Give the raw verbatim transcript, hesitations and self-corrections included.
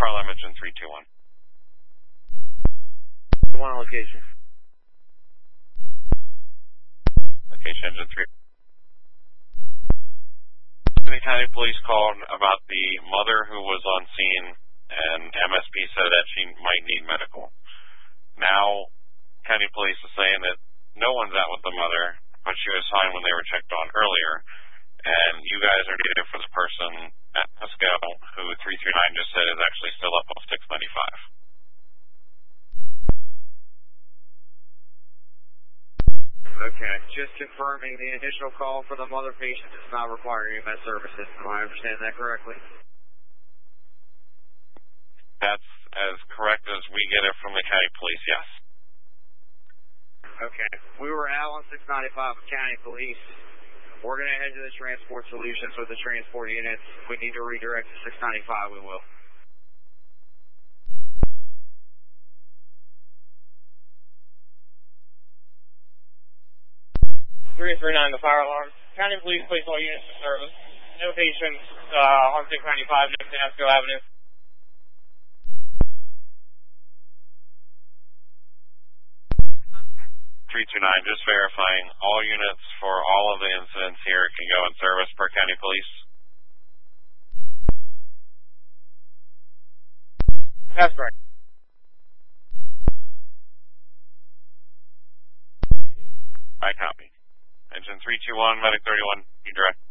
Harlem, engine three two one. One location. Location, engine three. The county police called about the mother who was on scene, and M S P said that she might need medical. Now, county police is saying that no one's out with the mother, but she was fine when they were checked on earlier. And you guys are needed for the person at Pascal, who three three nine just said is actually still up off six ninety-five. Okay. Just confirming the initial call for the mother patient does not require E M S services. Do I understand that correctly? That's as correct as we get it from the county police, yes. Okay. We were out on six ninety-five with county police. We're going to head to the transport solutions with the transport units. If we need to redirect to six ninety-five, we will. three three nine, the fire alarm. County police place all units in service. No patients uh, on six ninety-five next to Esco Avenue. three two nine, just verifying all units for all of the incidents here can go in service per county police. That's correct. I copy. Engine three two one, medic thirty-one, you direct.